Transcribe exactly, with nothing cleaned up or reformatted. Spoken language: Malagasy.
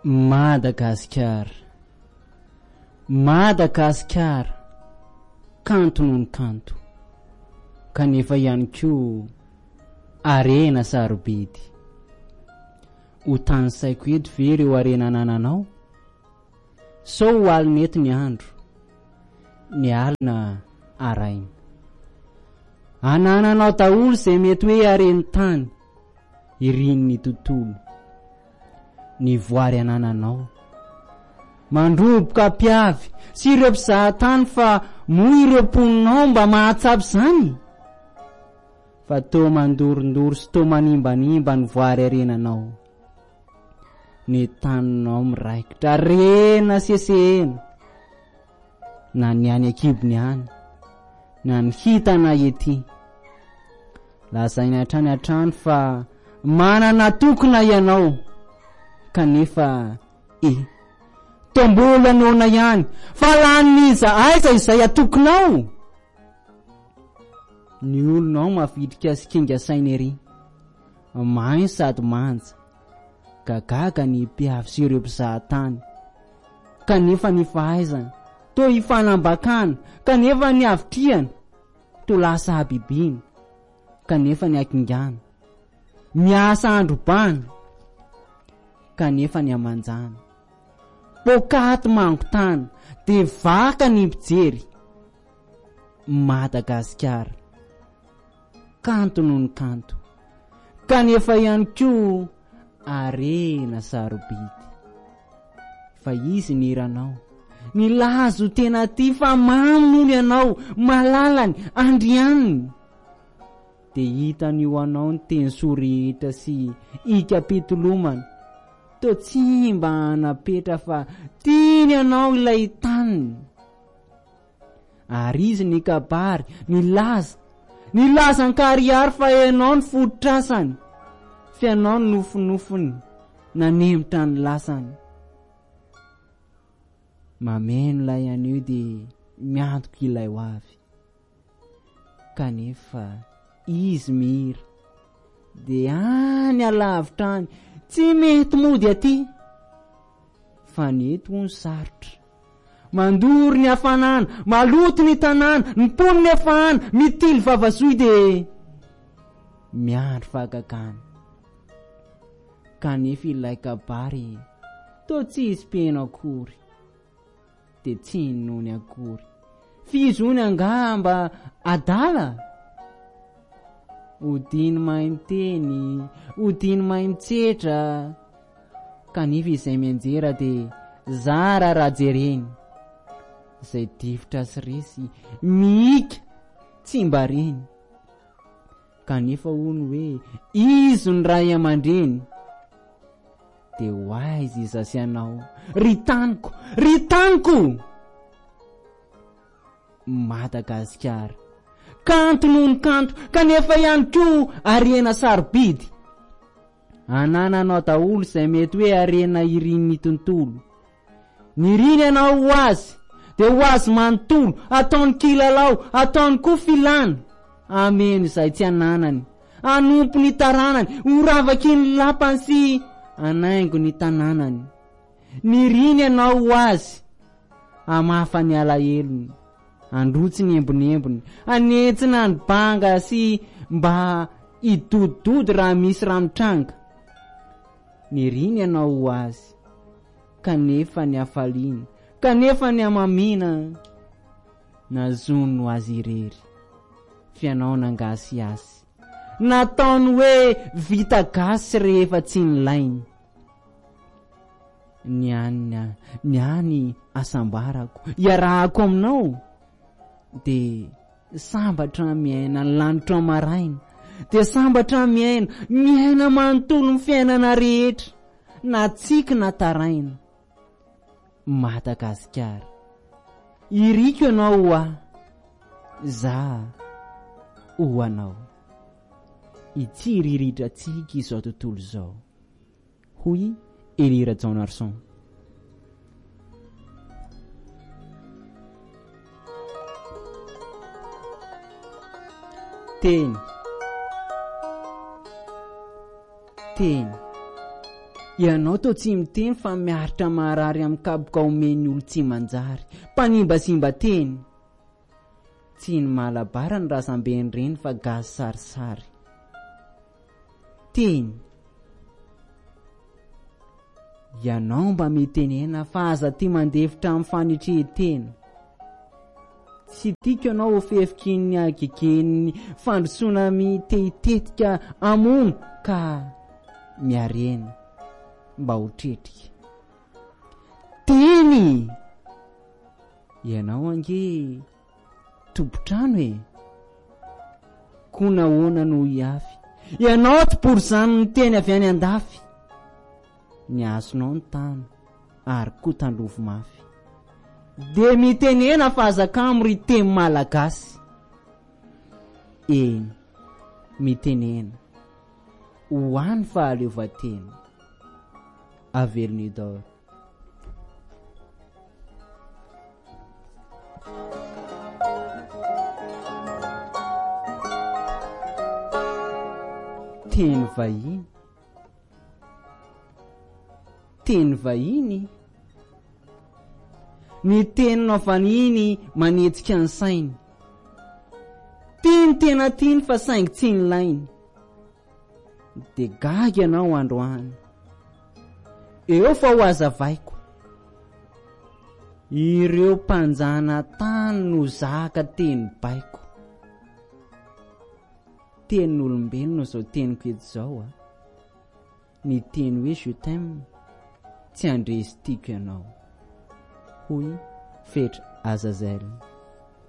Madagasikara, Madagasikara, kanto noho ny kanto, kanefa ihany koa arena sarobidy. Ho tany saiko eto ve ireo arena nananao? Sao ho alina eto ny andro, ny alina araina. Anananao daholo izay mety hoe areny tany, irin'ny tontolo. Ny voary anananao, mandroboka piavy sy ireo mpizahatany fa moa ireo mponinao mba mahatsapy zany. Fa tô mandorondoro sy tô manimbanimba ny voary arenanao. Ny taninao miraikitra rena sesehena, na ny any akibony any, na ny hitana ety. Lazainy hatrany hatrany fa manana tokona ianao, kanefa e tombola nona ihany, fa laniza aiza izay atokonao. Ny olonao mavidrika sy kinga saina ery, mahay sady manja, gagaga ny mpiavy sy ireo mpizahatany, kanefa ny fahaizana to hifanambakana, kanefa ny avitriana to lasa habibiny, kanefa ny akingana miasa androbany, kanefa ny amanjana pokaty mangotana de vaka ny mpijery. Madagasikara, kanto noho ny kanto, kanefa ihany koa arena sarobidy. Fa izy ny iranao, ny lazo tena ty fa mamino ianao, malalany andrianiny. De hitan'io anao ny teny sorehitra sy ikapitolomana, to tsy mba anapetra fa tiany anao ilay taniny. Ary izy ny kabary, ny laza, ny lazan kariary fa ianao ny fodotrasany, fa ianao ny nofinofiny, nanemitra ny lasany. Mameno ilay anio de miantoka ilay ho avy, kanefa izy mihira de any alavitrany, tsy mety mody aty. Fa ny eto ny sarotra, mandory ny hafanana, maloto ny tanàna, ny pony ny hafahana, mitily vavasoy de miandro fahagagana. Kanefa ilay kabary to tsy izy pena akory, de tsy noho ny akory, fizony angamba adala. Odiny mahay miteny, odiny mahay mitsetra, kanefa izay mianjera de zara rajereny, zay difotra sy resy mika tsy mba reny. Kanefa hono hoe izy ny ray aman-dreny, de ho aiza iza sy anao, ry taniko, ry taniko. Madagasikara, kanto noho ny kanto, kanefa ihany koa arena sarobidy. Anananao daholo izay mety hoe arena irin'ny tontolo. Niriny anao ho azy, de ho azy manontolo, ataony kilalao, ataony koa filana. Ameno izay tsy ananany, anompo ny taranany, horavaky ny lapany sy anaingo ny tanànany. Niriny anao ho azy, amafa ny alahelony, androtsy ny embonembony, anetsina ny banga sy mba idodidody raha misy ranotranga. Niriny ianao ho azy, kanefa ny afaliana, kanefa ny amamina, nazono azy irery, fianao nangasy azy, nataony hoe vita gasy rehefa tsy nilainy. Niany, niany asambarako, iarahako aminao, de sambatra miaina ny lanitra maraina, de sambatra miaina, miaina manontolo ny fiainana rehetra, na tsiky na taraina. Madagasikara, iriko ianao ho aho, za ho anao. Itsiririritra tsika izao tontolo izao. Hoy Elira Jonarson. Teny, teny, Ianao to tsy miteny fa miaritra marary amin'ny kaboka omeny olo tsy manjary, mpanimbasimba teny. Tsy ny malabara ny razambeny reny fa gazy sarisary. Teny. Ianao mba mitenena fa aza ty mandefitra amin'ny fanitrehetena. Tsy tiako ianao ho fefikin'ny agegen'ny fandrosoana miteitetika amono ka miarena mba ho tretrika. Teny! Ianao ange tompotrano e. Kona hoana no hiafy. Ianao tsy porizano ny teny avy any andafy. Ny asonao ny tany ary koa tandrovo mafy. De mitenena fa azakamo ry teny malagasy. Eny, mitenena. Hoany fa aleovatena. Avelonidor. Teny vahiny. Teny vahiny. Ny teninao vaniny manetsika ny sainy. Teny tena tiny fa saingy tsy ny lainy. De gaga ianao androany. Eo fa ho azavaiko. Ireo mpanjana tany no zaka teny baiko. Teny olombelona zao teniko eto zao a. Ny teny hoe je t'aime tsy andresy tiako ianao. Hoy Fetra Azazel.